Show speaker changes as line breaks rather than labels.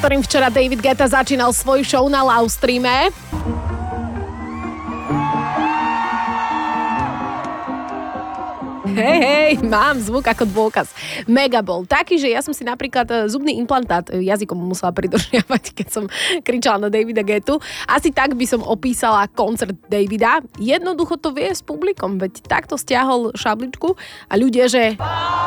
ktorým včera David Guetta začínal svoj show na Livestreame. Hej, mám zvuk ako dôkaz. Mega bol taký, že ja som si napríklad zubný implantát jazykom musela pridržiavať, keď som kričala na Davida Guettu. Asi tak by som opísala koncert Davida. Jednoducho to vie s publikom, veď takto stiahol šabličku a ľudia, že